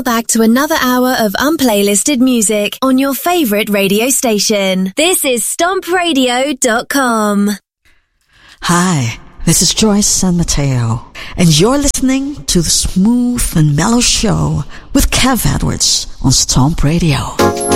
back to another hour of unplaylisted music on your favorite radio station. This is StompRadio.com. Hi, this is Joyce San Mateo, and you're listening to the Smooth and Mellow Show with Kev Edwards on Stomp Radio.